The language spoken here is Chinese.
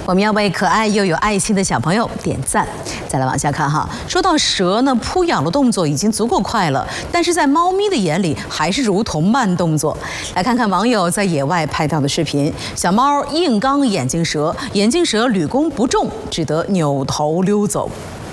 我们要为可爱又有爱心的小朋友点赞。再来往下看哈，说到蛇呢，扑咬的动作已经足够快了，但是在猫咪的眼里还是如同慢动作。来看看网友在野外拍到的视频，小猫硬刚眼镜蛇，眼镜蛇屡攻不中，只得扭头溜走。